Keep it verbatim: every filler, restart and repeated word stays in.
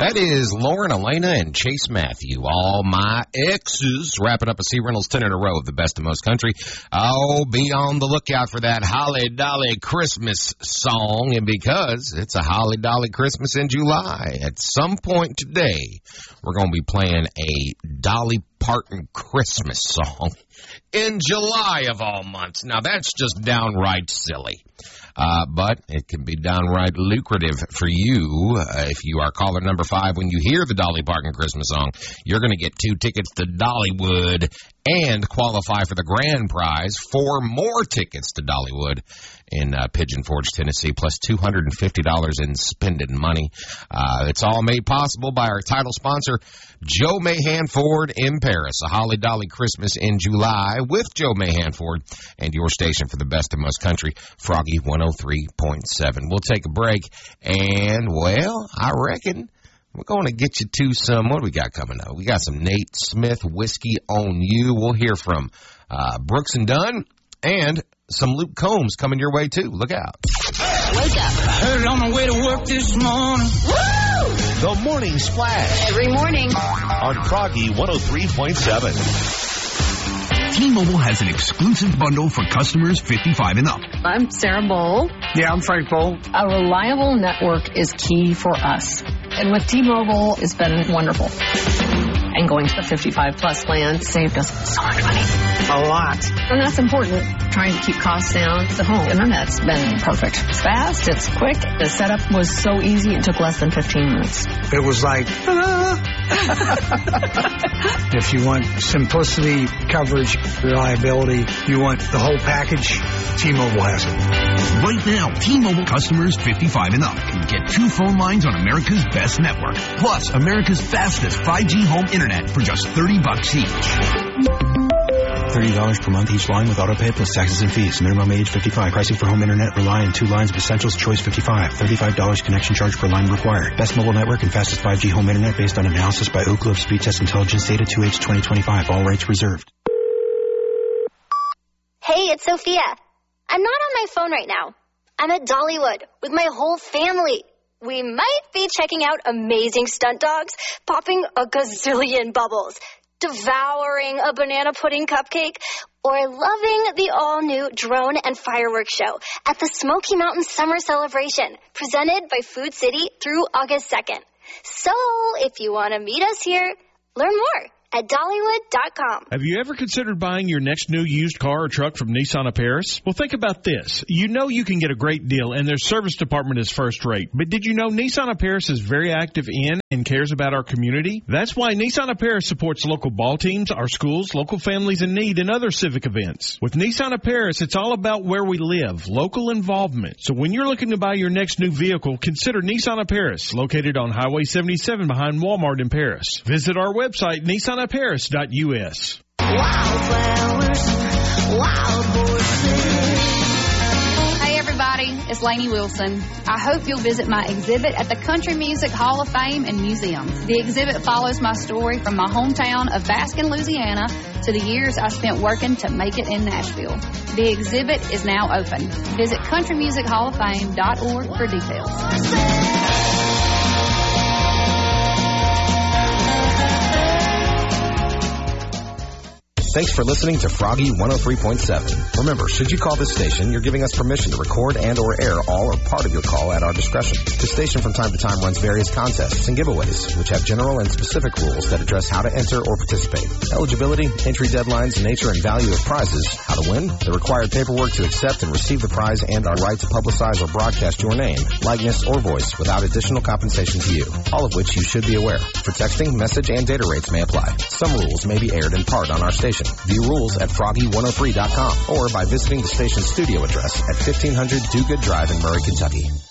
That is Lauren, Elena, and Chase Matthew. All my exes, wrapping up a C. Reynolds ten in a row of the best of most country. Oh, be on the lookout for that Holly Dolly Christmas song. And because it's a Holly Dolly Christmas in July, at some point today, we're going to be playing a Dolly Parton Christmas song in July of all months. Now, that's just downright silly. Uh, but it can be downright lucrative for you. Uh, if you are caller number five, when you hear the Dolly Parton Christmas song, you're going to get two tickets to Dollywood and qualify for the grand prize, four more tickets to Dollywood in uh, Pigeon Forge, Tennessee, plus two hundred fifty dollars in spending money. Uh, it's all made possible by our title sponsor, Joe Mahan Ford in Paris. A Holly Dolly Christmas in July with Joe Mahan Ford and your station for the best of most country, Froggy one oh three point seven. We'll take a break, and, well, I reckon we're going to get you to some, what do we got coming up? We got some Nate Smith, Whiskey on You. We'll hear from uh, Brooks and Dunn, and some Luke Combs coming your way, too. Look out. Wake up. I heard it on my way to work this morning. Woo! The Morning Splash. Every morning. On Froggy one oh three point seven. T-Mobile has an exclusive bundle for customers fifty-five and up. I'm Sarah Bowl. Yeah, I'm Frank Bowl. A reliable network is key for us. And with T-Mobile, it's been wonderful. And going to the fifty-five plus plan saved us so much money. A lot. And that's important. Trying to keep costs down. The home internet's been perfect. It's fast, it's quick. The setup was so easy, it took less than fifteen minutes. It was like, if you want simplicity, coverage, reliability, you want the whole package, T-Mobile has it. Right now, T-Mobile customers fifty-five and up can get two phone lines on America's best network, plus America's fastest five G home internet for just thirty bucks each. thirty dollars per month each line with autopay plus taxes and fees. Minimum age fifty-five. Pricing for home internet rely on two lines of Essentials Choice fifty-five. thirty-five dollars connection charge per line required. Best mobile network and fastest five G home internet based on analysis by Oak Grove Speed Test Intelligence Data two H twenty twenty-five. All rates reserved. Hey, it's Sophia. I'm not on my phone right now. I'm at Dollywood with my whole family. We might be checking out amazing stunt dogs, popping a gazillion bubbles, devouring a banana pudding cupcake, or loving the all-new drone and fireworks show at the Smoky Mountain Summer Celebration, presented by Food City through August second. So, if you want to meet us here, learn more at Dollywood dot com. Have you ever considered buying your next new used car or truck from Nissan of Paris? Well, think about this. You know you can get a great deal, and their service department is first rate. But did you know Nissan of Paris is very active in and cares about our community? That's why Nissan of Paris supports local ball teams, our schools, local families in need, and other civic events. With Nissan of Paris, it's all about where we live, local involvement. So when you're looking to buy your next new vehicle, consider Nissan of Paris, located on Highway seventy-seven behind Walmart in Paris. Visit our website, nissan of paris dot U S. Wildflowers, wild horses. Hey everybody, it's Lainey Wilson. I hope you'll visit my exhibit at the Country Music Hall of Fame and Museum. The exhibit follows my story from my hometown of Baskin, Louisiana, to the years I spent working to make it in Nashville. The exhibit is now open. Visit country music hall of fame dot org for details. Thanks for listening to Froggy one oh three point seven. Remember, should you call this station, you're giving us permission to record and or air all or part of your call at our discretion. The station from time to time runs various contests and giveaways, which have general and specific rules that address how to enter or participate. Eligibility, entry deadlines, nature and value of prizes, how to win, the required paperwork to accept and receive the prize, and our right to publicize or broadcast your name, likeness, or voice without additional compensation to you, all of which you should be aware. For texting, message, and data rates may apply. Some rules may be aired in part on our station. View rules at froggy one oh three dot com or by visiting the station's studio address at fifteen hundred Do Good Drive in Murray, Kentucky.